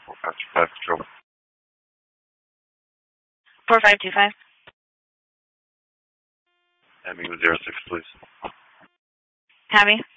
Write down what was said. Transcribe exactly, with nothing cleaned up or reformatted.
four five two five Patrol. four five two five. Having zero six, please. Tabby.